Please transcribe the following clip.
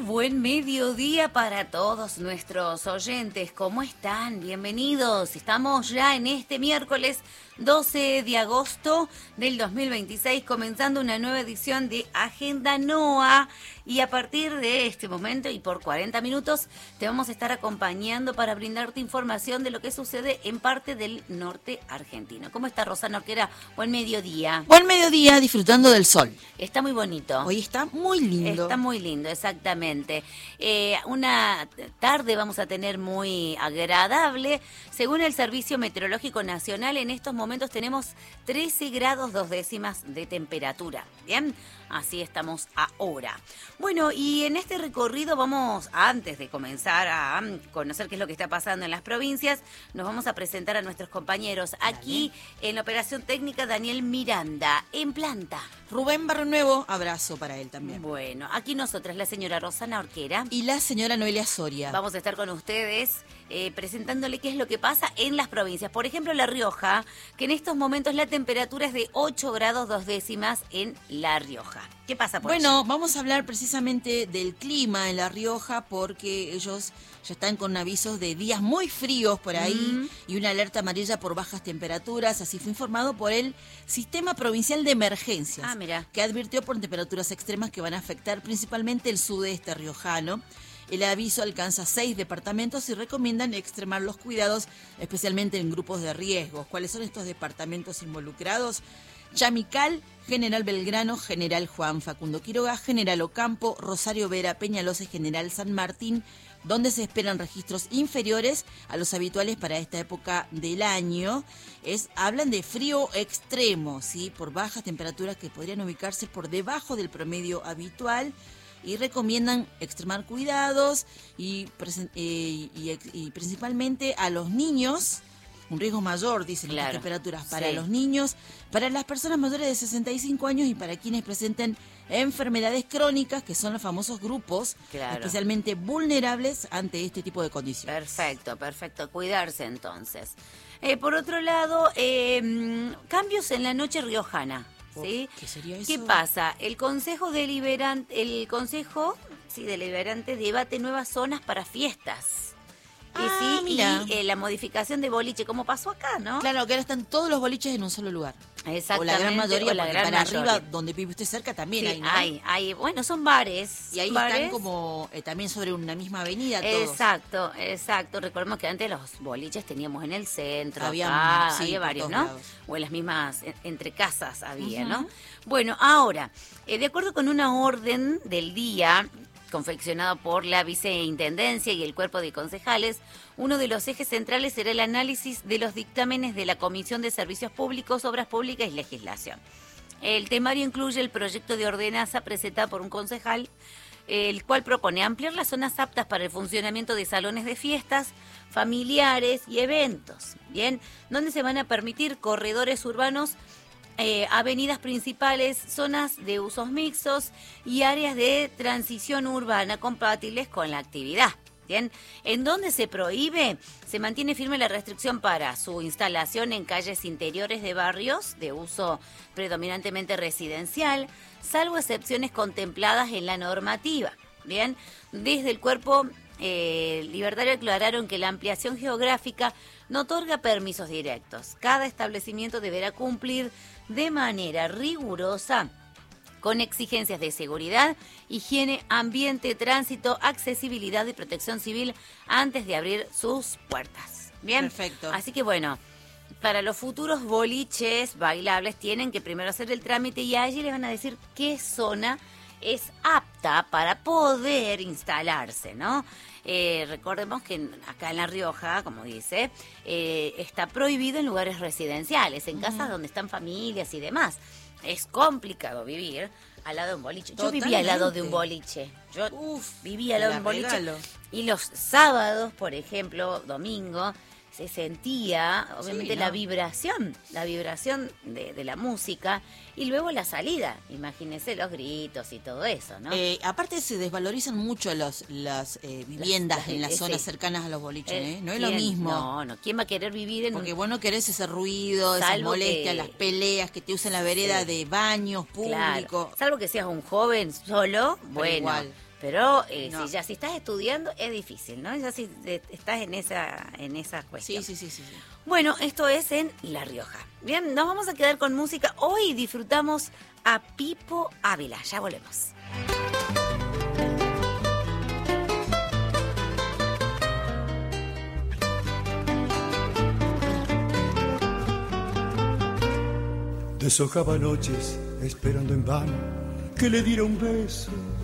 buen mediodía para todos nuestros oyentes. ¿Cómo están? Bienvenidos. Estamos ya en este miércoles 12 de agosto del 2026, comenzando una nueva edición de Agenda NOA. Y a partir de este momento y por 40 minutos te vamos a estar acompañando para brindarte información de lo que sucede en parte del norte argentino. ¿Cómo está Rosana Orquera? Buen mediodía. Buen mediodía, disfrutando del sol. Está muy bonito. Hoy está muy lindo. Está muy lindo, exactamente. Una tarde vamos a tener muy agradable. Según el Servicio Meteorológico Nacional, en estos momentos tenemos 13 grados 2 décimas de temperatura. Bien, así estamos ahora. Bueno, y en este recorrido vamos, antes de comenzar a conocer qué es lo que está pasando en las provincias, nos vamos a presentar a nuestros compañeros. Aquí en la operación técnica, Daniel Miranda, en planta. Rubén Barronuevo, abrazo para él también. Bueno, aquí nosotras, la señora Rosana Orquera. Y la señora Noelia Soria. Vamos a estar con ustedes presentándole qué es lo que pasa en las provincias. Por ejemplo, La Rioja, que en estos momentos la temperatura es de 8 grados 2 décimas en La Rioja. ¿Qué pasa por Bueno, allá? vamos a hablar precisamente del clima en La Rioja porque ellos ya están con avisos de días muy fríos por ahí y una alerta amarilla por bajas temperaturas. Así fue informado por el Sistema Provincial de Emergencias, que advirtió por temperaturas extremas que van a afectar principalmente el sudeste riojano. El aviso alcanza 6 departamentos y recomiendan extremar los cuidados, especialmente en grupos de riesgos. ¿Cuáles son estos departamentos involucrados? Chamical, General Belgrano, General Juan Facundo Quiroga, General Ocampo, Rosario Vera, Peñalosa y General San Martín, donde se esperan registros inferiores a los habituales para esta época del año. Hablan de frío extremo, ¿sí? Por bajas temperaturas que podrían ubicarse por debajo del promedio habitual. Y recomiendan extremar cuidados y principalmente a los niños, un riesgo mayor, dicen las temperaturas, para los niños, para las personas mayores de 65 años y para quienes presenten enfermedades crónicas, que son los famosos grupos especialmente vulnerables ante este tipo de condiciones. Perfecto, cuidarse entonces. Por otro lado, cambios en la noche riojana. ¿Sí? ¿Qué sería eso? ¿Qué pasa? El Consejo Deliberante debate nuevas zonas para fiestas. Y la modificación de boliche, como pasó acá, ¿no? Claro, que ahora están todos los boliches en un solo lugar. Exactamente. O la gran mayoría, para arriba, donde vive usted cerca, también hay, ¿no? Hay, bueno, son bares. Y ahí están como también sobre una misma avenida todos. Exacto. Recordemos que antes los boliches teníamos en el centro, había varios, ¿no? Lados. O en las mismas, entre casas había, ¿no? Bueno, ahora, de acuerdo con una orden del día confeccionado por la Viceintendencia y el Cuerpo de Concejales, uno de los ejes centrales será el análisis de los dictámenes de la Comisión de Servicios Públicos, Obras Públicas y Legislación. El temario incluye el proyecto de ordenanza presentado por un concejal, el cual propone ampliar las zonas aptas para el funcionamiento de salones de fiestas, familiares y eventos, ¿bien? Donde se van a permitir corredores urbanos, avenidas principales, zonas de usos mixtos y áreas de transición urbana compatibles con la actividad. Bien, en donde se prohíbe, se mantiene firme la restricción para su instalación en calles interiores de barrios de uso predominantemente residencial, salvo excepciones contempladas en la normativa. Bien, desde el cuerpo libertario aclararon que la ampliación geográfica no otorga permisos directos. Cada establecimiento deberá cumplir de manera rigurosa con exigencias de seguridad, higiene, ambiente, tránsito, accesibilidad y protección civil antes de abrir sus puertas. Bien, perfecto. Así que bueno, para los futuros boliches bailables tienen que primero hacer el trámite y allí les van a decir qué zona es apta para poder instalarse, ¿no? Recordemos que acá en La Rioja, como dice, está prohibido en lugares residenciales, en casas donde están familias y demás. Es complicado vivir al lado de un boliche. Totalmente. Yo vivía al lado de un boliche. Vivía al lado de un boliche. Y los sábados, por ejemplo, domingo, se sentía, obviamente, la vibración de la música y luego la salida. Imagínese los gritos y todo eso, ¿no? Aparte se desvalorizan mucho las viviendas en las zonas cercanas a los boliches, No es lo mismo. No. ¿Quién va a querer vivir en Porque vos no querés ese ruido, esas molestias, las peleas, que te usen la vereda de baños públicos. Claro. Salvo que seas un joven solo, bueno. Igual. Pero No. si estás estudiando es difícil, ¿no? Ya si estás en esa cuestión. Sí. Bueno, esto es en La Rioja. Bien, nos vamos a quedar con música. Hoy disfrutamos a Pipo Ávila. Ya volvemos. Deshojaba noches esperando en vano que le diera un beso